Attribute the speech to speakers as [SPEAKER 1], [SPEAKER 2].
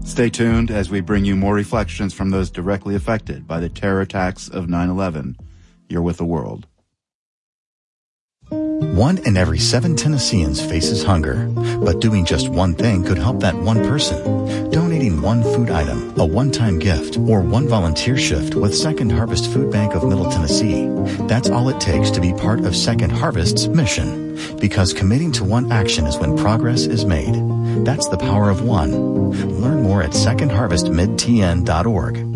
[SPEAKER 1] Stay tuned as we bring you more reflections from those directly affected by the terror attacks of 9/11. You're with the world.
[SPEAKER 2] 1 in every 7 Tennesseans faces hunger, but doing just one thing could help that one person. Donating one food item, a one-time gift, or one volunteer shift with Second Harvest Food Bank of Middle Tennessee. That's all it takes to be part of Second Harvest's mission. Because committing to one action is when progress is made. That's the power of one. Learn more at secondharvestmidtn.org.